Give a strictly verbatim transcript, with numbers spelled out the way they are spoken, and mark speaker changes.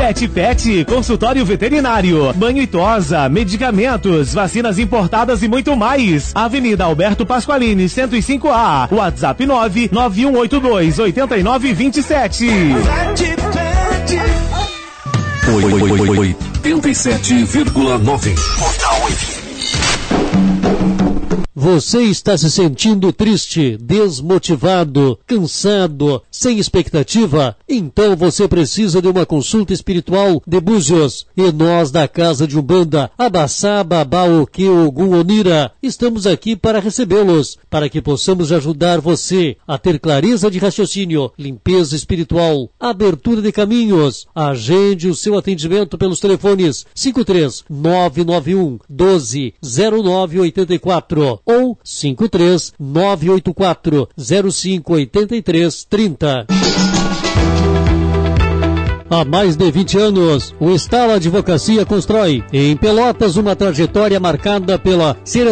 Speaker 1: Vet Pet, consultório veterinário, banho e tosa, medicamentos, vacinas importadas e muito mais. Avenida Alberto Pasqualini, cento e cinco A. WhatsApp nove nove um oito dois oito nove dois sete.
Speaker 2: oitenta e sete vírgula nove.
Speaker 3: Você está se sentindo triste, desmotivado, cansado, sem expectativa? Então você precisa de uma consulta espiritual de Búzios. E nós da Casa de Umbanda, Abaçá, Babá, Oque, Ogum, Onira, estamos aqui para recebê-los, para que possamos ajudar você a ter clareza de raciocínio, limpeza espiritual, abertura de caminhos. Agende o seu atendimento pelos telefones cinco três nove nove um doze zero nove oito quatro ou cinco três nove oito quatro zero cinco oito três três zero. Há mais de vinte anos, o Estala Advocacia constrói em Pelotas uma trajetória marcada pela